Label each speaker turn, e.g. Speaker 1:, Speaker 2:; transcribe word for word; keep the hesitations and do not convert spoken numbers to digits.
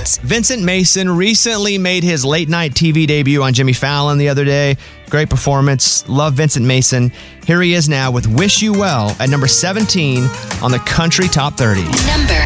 Speaker 1: Hits.
Speaker 2: Vincent Mason recently made his late night T V debut on Jimmy Fallon the other day. Great performance. Love Vincent Mason. Here he is now with Wish You Well at number seventeen on the Country Top thirty.
Speaker 1: Number